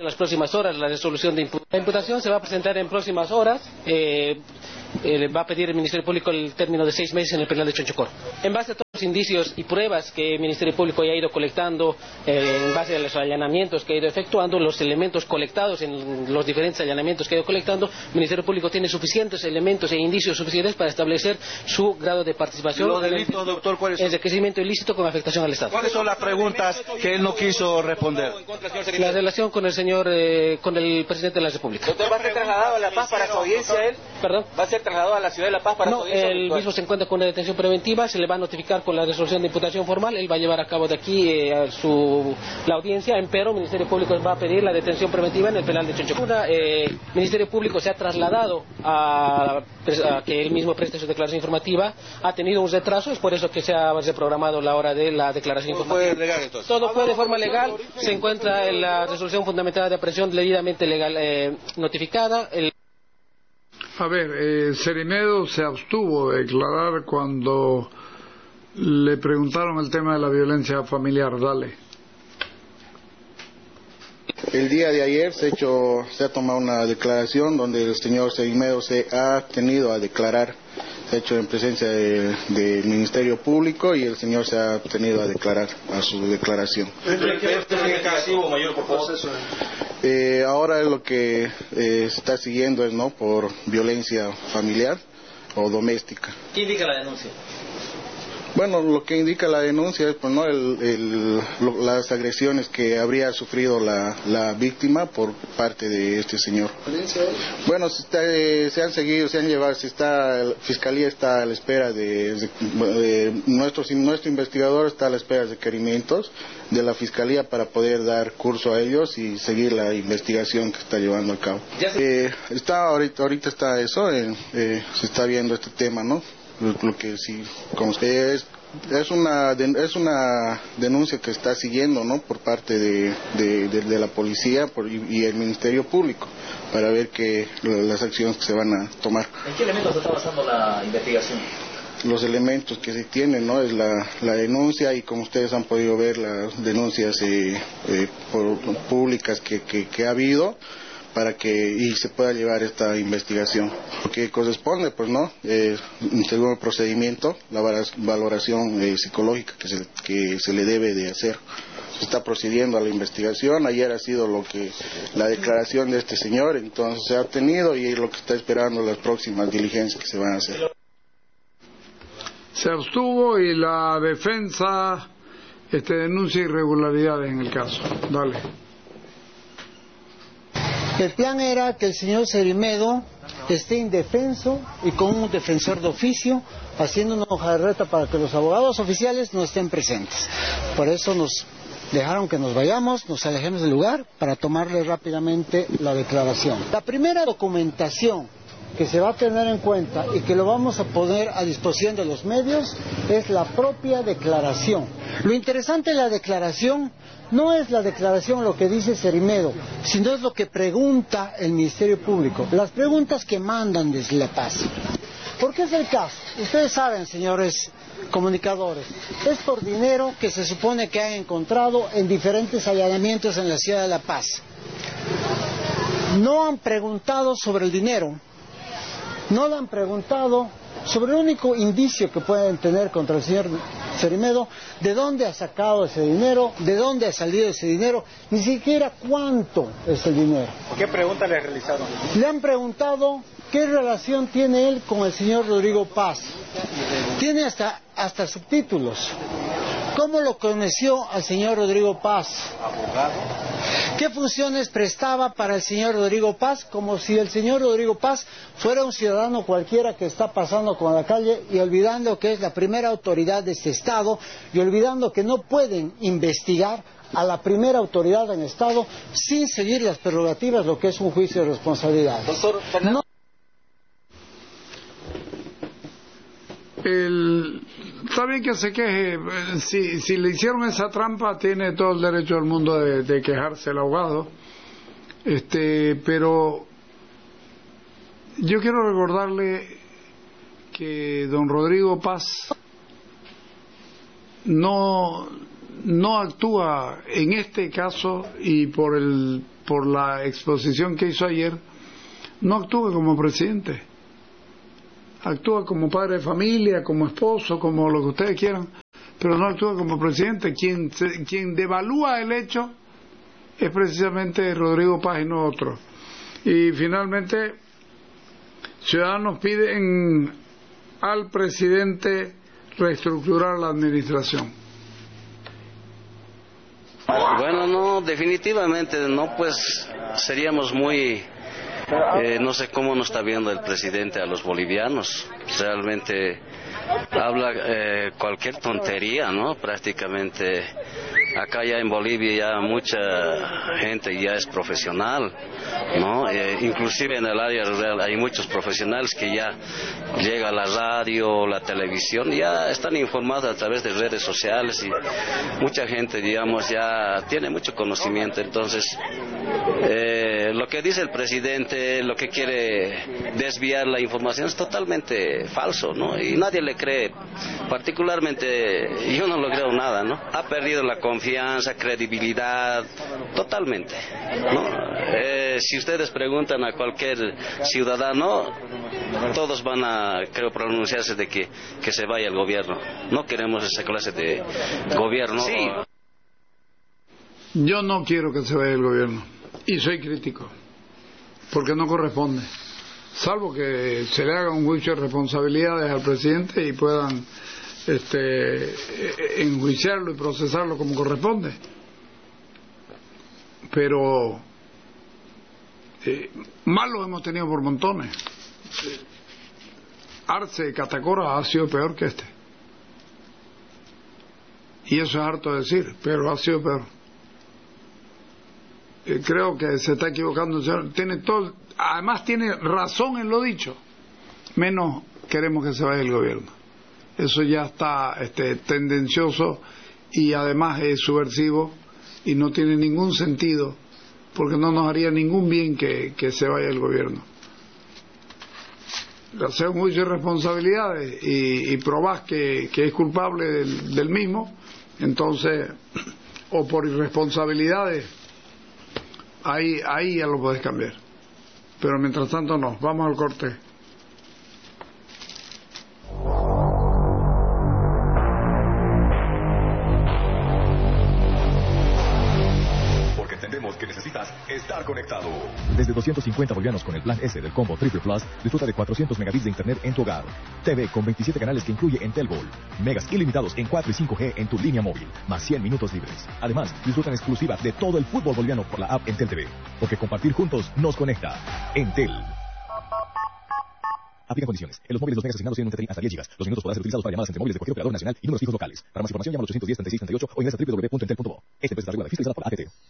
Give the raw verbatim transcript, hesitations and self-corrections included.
En las próximas horas la resolución de imputación. La imputación se va a presentar en próximas horas. Eh, eh, va a pedir el Ministerio Público el término de seis meses en el penal de Chonchocoro. En base a todos los indicios y pruebas que el Ministerio Público ya ha ido colectando, eh, en base a los allanamientos que ha ido efectuando, los elementos colectados en los diferentes allanamientos que ha ido colectando, el Ministerio Público tiene suficientes elementos e indicios suficientes para establecer su grado de participación. Los delitos, doctor, ¿cuáles son? Enriquecimiento ilícito con afectación al Estado. ¿Cuáles son las preguntas que él no quiso responder? La relación con el señor, eh, con el presidente de la República. Doctor, ¿va a ser trasladado a La Paz para su audiencia él? ¿Perdón? ¿Va a ser trasladado a la ciudad de La Paz para no, su audiencia? No, él mismo se encuentra con una detención preventiva, se le va a notificar con la resolución de imputación formal, él va a llevar a cabo de aquí eh, su, la audiencia, pero el Ministerio Público va a pedir la detención preventiva en el penal de Chonchocoro. Eh, el Ministerio Público se ha trasladado a, a que él mismo preste su declaración informativa, ha tenido un retraso, es por eso que se ha reprogramado la hora de la declaración informativa. Fue legal, entonces. Todo fue de forma legal, se encuentra en la resolución fundamentada de aprehensión debidamente legal eh, notificada. El... A ver, eh, Cerimedo se abstuvo de declarar cuando le preguntaron el tema de la violencia familiar. Dale. El día de ayer se, hecho, se ha tomado una declaración donde el señor Cerimedo se ha tenido a declarar, se ha hecho en presencia del de Ministerio Público y el señor se ha tenido a declarar a su declaración. mayor por proceso? Eh, ahora lo que eh, se está siguiendo es no por violencia familiar o doméstica. ¿Qué indica la denuncia? Bueno, lo que indica la denuncia es pues, ¿no? el, el, lo, las agresiones que habría sufrido la, la víctima por parte de este señor. Bueno, se, está, eh, se han seguido, se han llevado, se está, la Fiscalía está a la espera de, de, de nuestro, nuestro investigador está a la espera de requerimientos de la Fiscalía para poder dar curso a ellos y seguir la investigación que está llevando a cabo. Eh, está ahorita, ahorita está eso, eh, eh, se está viendo este tema, ¿no? Lo que sí, como es, es una es una denuncia que está siguiendo, ¿no? Por parte de, de, de, de la policía por, y, y el Ministerio Público para ver que las acciones que se van a tomar. ¿En qué elementos está basando la investigación? Los elementos que se tienen, ¿no? Es la, la denuncia y como ustedes han podido ver las denuncias eh, eh, por, públicas que, que, que ha habido para que y se pueda llevar esta investigación, porque corresponde, pues no, eh, según el procedimiento, la valoración eh, psicológica que se, que se le debe de hacer. Se está procediendo a la investigación, ayer ha sido lo que la declaración de este señor, entonces se ha obtenido y es lo que está esperando las próximas diligencias que se van a hacer. Se abstuvo y la defensa este, denuncia irregularidades en el caso. Dale. El plan era que el señor Cerimedo esté indefenso y con un defensor de oficio haciendo una hoja de ruta para que los abogados oficiales no estén presentes. Por eso nos dejaron que nos vayamos, nos alejemos del lugar para tomarle rápidamente la declaración. La primera documentación que se va a tener en cuenta y que lo vamos a poner a disposición de los medios es la propia declaración. Lo interesante de la declaración no es la declaración lo que dice Cerimedo, sino es lo que pregunta el Ministerio Público, las preguntas que mandan desde La Paz. ¿Por qué es el caso? Ustedes saben, señores comunicadores, es por dinero que se supone que han encontrado en diferentes allanamientos en la ciudad de La Paz. No han preguntado sobre el dinero, no le han preguntado sobre el único indicio que pueden tener contra el señor Cerimedo, de dónde ha sacado ese dinero, de dónde ha salido ese dinero, ni siquiera cuánto es el dinero. ¿Qué pregunta le realizaron? Le han preguntado qué relación tiene él con el señor Rodrigo Paz. Tiene hasta, hasta subtítulos. ¿Cómo lo conoció al señor Rodrigo Paz? Abogado. ¿Qué funciones prestaba para el señor Rodrigo Paz? Como si el señor Rodrigo Paz fuera un ciudadano cualquiera que está pasando por la calle y olvidando que es la primera autoridad de este Estado y olvidando que no pueden investigar a la primera autoridad en el Estado sin seguir las prerrogativas, lo que es un juicio de responsabilidad. Doctor Fernando. El... Está bien que se queje, si, si le hicieron esa trampa tiene todo el derecho del mundo de, de quejarse el abogado, este, pero yo quiero recordarle que don Rodrigo Paz no, no actúa en este caso, y por el por la exposición que hizo ayer, no actúa como presidente, actúa como padre de familia, como esposo, como lo que ustedes quieran, pero no actúa como presidente. Quien quien devalúa el hecho es precisamente Rodrigo Paz y no otro. Y finalmente, Ciudadanos piden al presidente reestructurar la administración. Bueno, no, definitivamente no, pues seríamos muy, eh, no sé cómo nos está viendo el presidente a los bolivianos. Realmente habla eh, cualquier tontería, ¿no? Prácticamente acá ya en Bolivia ya mucha gente ya es profesional, ¿no? Eh, inclusive en el área rural hay muchos profesionales que ya llega la radio, la televisión, ya están informados a través de redes sociales y mucha gente, digamos, ya tiene mucho conocimiento. Entonces, eh, lo que dice el presidente, lo que quiere desviar la información es totalmente falso, ¿no? Y nadie le cree, particularmente yo no lo creo nada, ¿no? Ha perdido la confianza, credibilidad, totalmente, ¿no? Eh, si ustedes preguntan a cualquier ciudadano, todos van a, creo, pronunciarse de que, que se vaya el gobierno. No queremos esa clase de gobierno. Sí. Yo no quiero que se vaya el gobierno, y soy crítico, porque no corresponde, salvo que se le haga un juicio de responsabilidades al presidente y puedan este, enjuiciarlo y procesarlo como corresponde. Pero eh, malos hemos tenido por montones. Arce y Catacora ha sido peor que este, y eso es harto decir, pero ha sido peor. Eh, creo que se está equivocando, tiene todo, además tiene razón en lo dicho, menos queremos que se vaya el gobierno. Eso ya está este, tendencioso, y además es subversivo y no tiene ningún sentido, porque no nos haría ningún bien que, que se vaya el gobierno. Hacer un juicio de responsabilidades y, y probás que, que es culpable del, del mismo, entonces, o por irresponsabilidades, ahí, ahí ya lo podés cambiar. Pero mientras tanto no. Vamos al corte. Porque entendemos que necesitas estar conectado. Desde doscientos cincuenta bolivianos con el plan S del combo Triple Plus, disfruta de cuatrocientos megabits de internet en tu hogar. T V con veintisiete canales que incluye Entel Gold. Megas ilimitados en cuatro y cinco G en tu línea móvil, más cien minutos libres. Además, disfruta en exclusiva de todo el fútbol boliviano por la app Entel T V. Porque compartir juntos nos conecta. Entel. Aplica condiciones. En los móviles los megas asignados tienen un tethering hasta diez gigas. Los minutos podrán ser utilizados para llamadas entre móviles de cualquier operador nacional y números fijos locales. Para más información llama al ochocientos diez, treinta y seis, treinta y ocho o ingresa a doble u doble u doble u punto entel punto bo. Esta empresa está regulada y fiscalizada por A T T.